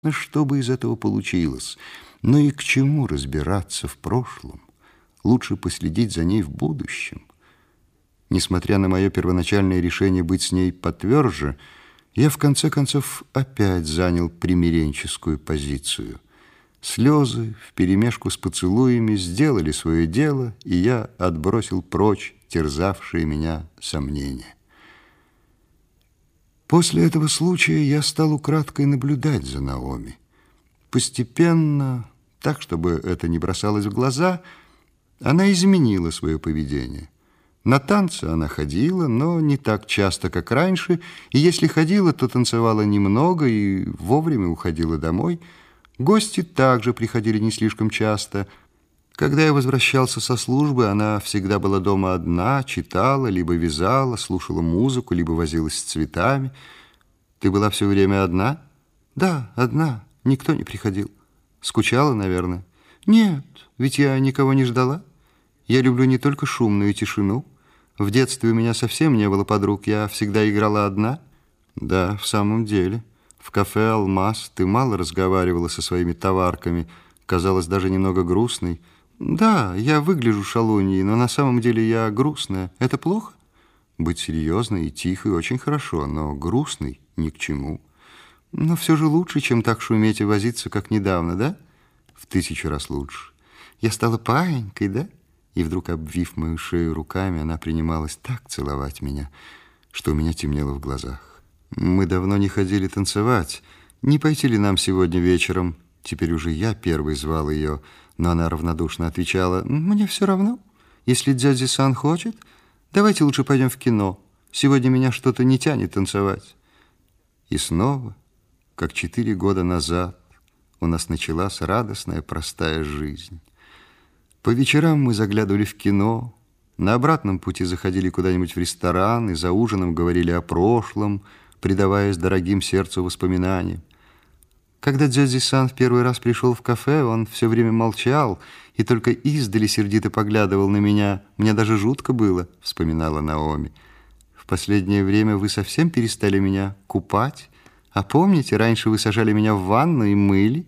что бы из этого получилось. Но и к чему разбираться в прошлом? Лучше последить за ней в будущем. Несмотря на мое первоначальное решение быть с ней потверже, я в конце концов опять занял примиренческую позицию. Слезы вперемешку с поцелуями сделали свое дело, и я отбросил прочь терзавшие меня сомнения. После этого случая я стал украдкой наблюдать за Наоми. Постепенно, так, чтобы это не бросалось в глаза, она изменила свое поведение. На танцы она ходила, но не так часто, как раньше, и если ходила, то танцевала немного и вовремя уходила домой. Гости также приходили не слишком часто. Когда я возвращался со службы, она всегда была дома одна, читала, либо вязала, слушала музыку, либо возилась с цветами. Ты была все время одна? Да, одна. Никто не приходил. Скучала, наверное? Нет, ведь я никого не ждала. Я люблю не только шумную тишину. В детстве у меня совсем не было подруг. Я всегда играла одна. Да, в самом деле. В кафе «Алмаз» ты мало разговаривала со своими товарками. Казалось, даже немного грустной. Да, я выгляжу шалуньей, но на самом деле я грустная. Это плохо? Быть серьезной и тихой очень хорошо, но грустной ни к чему. Но все же лучше, чем так шуметь и возиться, как недавно, да? В 1000 раз лучше. Я стала паинькой, да? И вдруг, обвив мою шею руками, она принималась так целовать меня, что у меня темнело в глазах. Мы давно не ходили танцевать. Не пойти ли нам сегодня вечером? Теперь уже я первый звал ее, но она равнодушно отвечала: «Мне все равно. Если дядя-сан хочет, давайте лучше пойдем в кино. Сегодня меня что-то не тянет танцевать». И снова, как 4 года назад, у нас началась радостная простая жизнь. По вечерам мы заглядывали в кино, на обратном пути заходили куда-нибудь в ресторан и за ужином говорили о прошлом, предаваясь дорогим сердцу воспоминаниям. Когда дядя-сан в первый раз пришел в кафе, он все время молчал и только издали сердито поглядывал на меня. Мне даже жутко было, вспоминала Наоми. В последнее время вы совсем перестали меня купать. А помните, раньше вы сажали меня в ванну и мыли?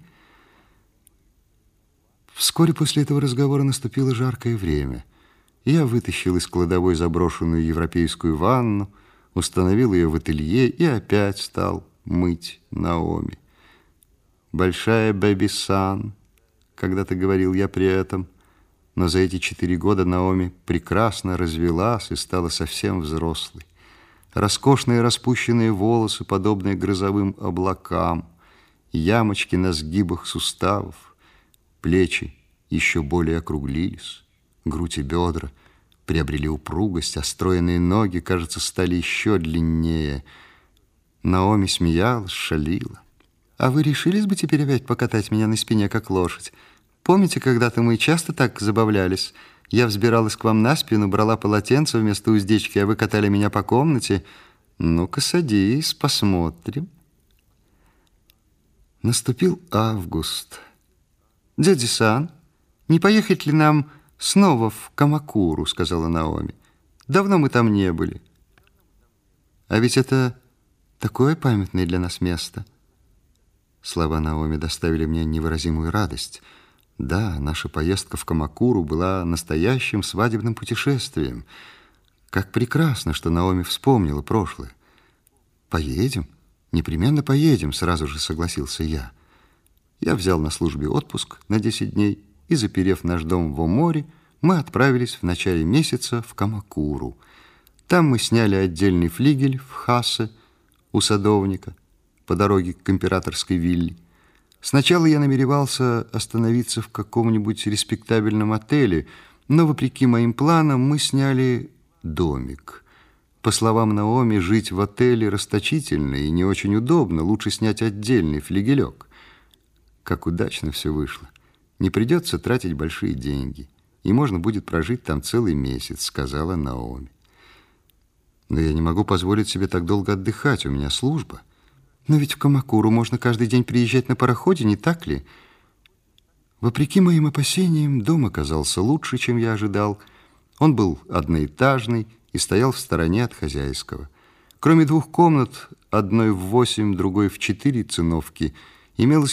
Вскоре после этого разговора наступило жаркое время. Я вытащил из кладовой заброшенную европейскую ванну, установил ее в ателье и опять стал мыть Наоми. «Большая бэби-сан», когда-то говорил я при этом, но за эти 4 года Наоми прекрасно развелась и стала совсем взрослой. Роскошные распущенные волосы, подобные грозовым облакам, ямочки на сгибах суставов, плечи еще более округлились, грудь и бедра приобрели упругость, а стройные ноги, кажется, стали еще длиннее. Наоми смеялась, шалила. «А вы решились бы теперь опять покатать меня на спине, как лошадь? Помните, когда-то мы часто так забавлялись? Я взбиралась к вам на спину, брала полотенце вместо уздечки, а вы катали меня по комнате. Ну-ка, садись, посмотрим». Наступил август. «Дядя-сан, не поехать ли нам снова в Камакуру?» — сказала Наоми. «Давно мы там не были. А ведь это такое памятное для нас место». Слова Наоми доставили мне невыразимую радость. Да, наша поездка в Камакуру была настоящим свадебным путешествием. Как прекрасно, что Наоми вспомнила прошлое. «Поедем? Непременно поедем», — сразу же согласился я. Я взял на службе отпуск на 10 дней, и, заперев наш дом в Оморе, мы отправились в начале месяца в Камакуру. Там мы сняли отдельный флигель в Хасе у садовника по дороге к императорской вилле. Сначала я намеревался остановиться в каком-нибудь респектабельном отеле, но, вопреки моим планам, мы сняли домик. По словам Наоми, жить в отеле расточительно и не очень удобно, лучше снять отдельный флигелек. Как удачно все вышло. Не придется тратить большие деньги, и можно будет прожить там целый месяц, сказала Наоми. Но я не могу позволить себе так долго отдыхать, у меня служба. Но ведь в Камакуру можно каждый день приезжать на пароходе, не так ли? Вопреки моим опасениям, дом оказался лучше, чем я ожидал. Он был одноэтажный и стоял в стороне от хозяйского. Кроме 2 комнат, одной в 8, другой в 4 циновки, имелось